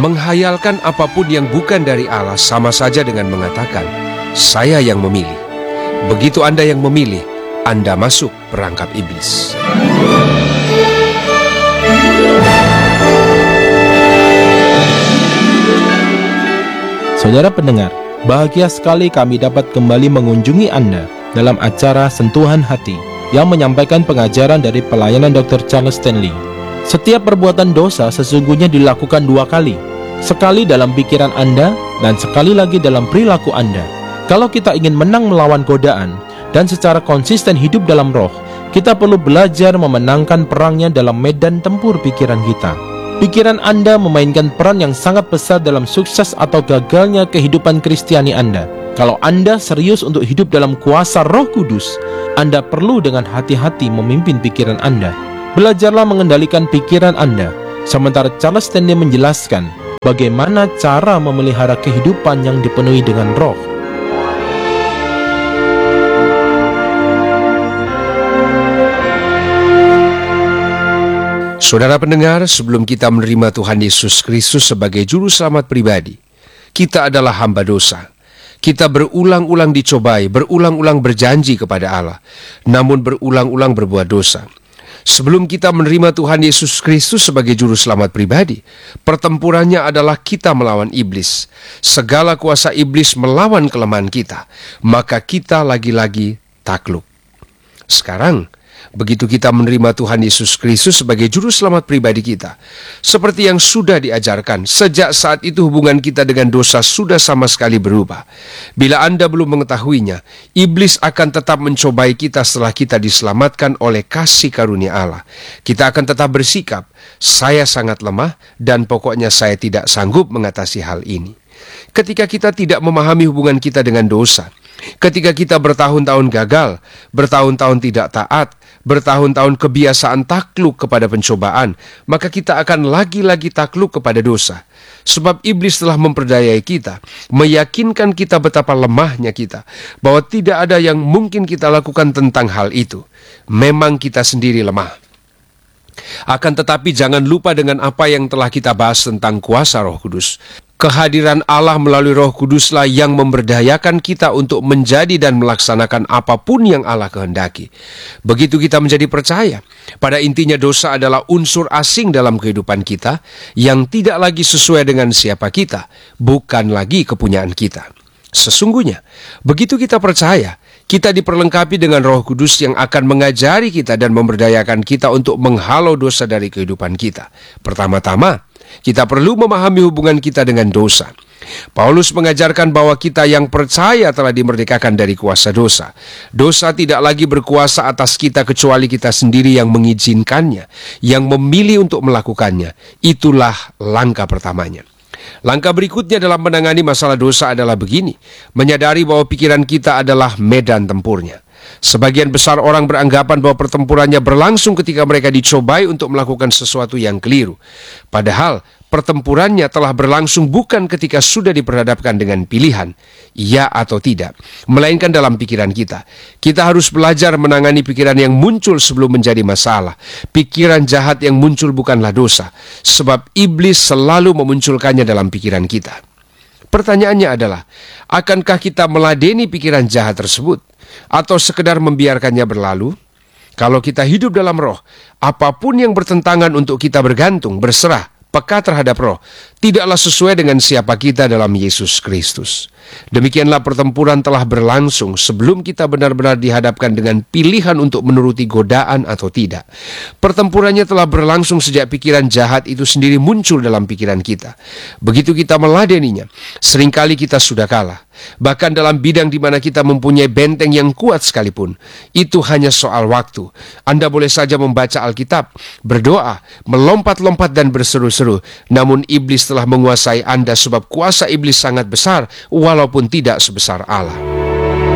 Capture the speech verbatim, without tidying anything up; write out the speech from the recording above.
Menghayalkan apapun yang bukan dari Allah sama saja dengan mengatakan, saya yang memilih. Begitu Anda yang memilih, Anda masuk perangkap iblis. Saudara pendengar, bahagia sekali kami dapat kembali mengunjungi Anda dalam acara Sentuhan Hati yang menyampaikan pengajaran dari pelayanan dokter Charles Stanley. Setiap perbuatan dosa sesungguhnya dilakukan dua kali, sekali dalam pikiran Anda dan sekali lagi dalam perilaku Anda. Kalau kita ingin menang melawan godaan dan secara konsisten hidup dalam roh, kita perlu belajar memenangkan perangnya dalam medan tempur pikiran kita. Pikiran Anda memainkan peran yang sangat besar dalam sukses atau gagalnya kehidupan Kristiani Anda. Kalau Anda serius untuk hidup dalam kuasa Roh Kudus, Anda perlu dengan hati-hati memimpin pikiran Anda. Belajarlah mengendalikan pikiran Anda. Sementara Charles Stanley menjelaskan bagaimana cara memelihara kehidupan yang dipenuhi dengan roh. Saudara pendengar, sebelum kita menerima Tuhan Yesus Kristus sebagai juru selamat pribadi, kita adalah hamba dosa. Kita berulang-ulang dicobai, berulang-ulang berjanji kepada Allah, namun berulang-ulang berbuat dosa. Sebelum kita menerima Tuhan Yesus Kristus sebagai juru selamat pribadi, pertempurannya adalah kita melawan iblis. Segala kuasa iblis melawan kelemahan kita, maka kita lagi-lagi takluk. Sekarang, begitu kita menerima Tuhan Yesus Kristus sebagai juru selamat pribadi kita, seperti yang sudah diajarkan, sejak saat itu hubungan kita dengan dosa sudah sama sekali berubah. Bila Anda belum mengetahuinya, iblis akan tetap mencobai kita setelah kita diselamatkan oleh kasih karunia Allah. Kita akan tetap bersikap, saya sangat lemah dan pokoknya saya tidak sanggup mengatasi hal ini. Ketika kita tidak memahami hubungan kita dengan dosa, ketika kita bertahun-tahun gagal, bertahun-tahun tidak taat, bertahun-tahun kebiasaan takluk kepada pencobaan, maka kita akan lagi-lagi takluk kepada dosa. Sebab iblis telah memperdayai kita, meyakinkan kita betapa lemahnya kita, bahwa tidak ada yang mungkin kita lakukan tentang hal itu. Memang kita sendiri lemah. Akan tetapi jangan lupa dengan apa yang telah kita bahas tentang kuasa Roh Kudus. Kehadiran Allah melalui Roh Kuduslah yang memberdayakan kita untuk menjadi dan melaksanakan apapun yang Allah kehendaki. Begitu kita menjadi percaya, pada intinya dosa adalah unsur asing dalam kehidupan kita yang tidak lagi sesuai dengan siapa kita, bukan lagi kepunyaan kita. Sesungguhnya, begitu kita percaya, kita diperlengkapi dengan Roh Kudus yang akan mengajari kita dan memberdayakan kita untuk menghalau dosa dari kehidupan kita. Pertama-tama, kita perlu memahami hubungan kita dengan dosa. Paulus mengajarkan bahwa kita yang percaya telah dimerdekakan dari kuasa dosa. Dosa tidak lagi berkuasa atas kita kecuali kita sendiri yang mengizinkannya, yang memilih untuk melakukannya. Itulah langkah pertamanya. Langkah berikutnya dalam menangani masalah dosa adalah begini: menyadari bahwa pikiran kita adalah medan tempurnya. Sebagian besar orang beranggapan bahwa pertempurannya berlangsung ketika mereka dicobai untuk melakukan sesuatu yang keliru. Padahal pertempurannya telah berlangsung bukan ketika sudah diperhadapkan dengan pilihan, ya atau tidak, melainkan dalam pikiran kita. Kita harus belajar menangani pikiran yang muncul sebelum menjadi masalah. Pikiran jahat yang muncul bukanlah dosa, sebab iblis selalu memunculkannya dalam pikiran kita. Pertanyaannya adalah, akankah kita meladeni pikiran jahat tersebut? Atau sekedar membiarkannya berlalu? Kalau kita hidup dalam roh, apapun yang bertentangan untuk kita bergantung, berserah, peka terhadap roh, tidaklah sesuai dengan siapa kita dalam Yesus Kristus. Demikianlah pertempuran telah berlangsung sebelum kita benar-benar dihadapkan dengan pilihan untuk menuruti godaan atau tidak. Pertempurannya telah berlangsung sejak pikiran jahat itu sendiri muncul dalam pikiran kita. Begitu kita meladeninya, seringkali kita sudah kalah. Bahkan dalam bidang di mana kita mempunyai benteng yang kuat sekalipun, itu hanya soal waktu. Anda boleh saja membaca Alkitab, berdoa, melompat-lompat dan berseru-seru, namun iblis telah menguasai Anda sebab kuasa iblis sangat besar, walaupun tidak sebesar Allah.